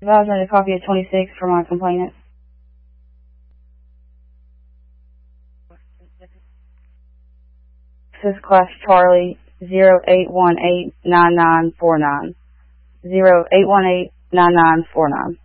Advise me a copy of 26 for my complainant. This is Class Charlie 0818-9949. 0818-9949.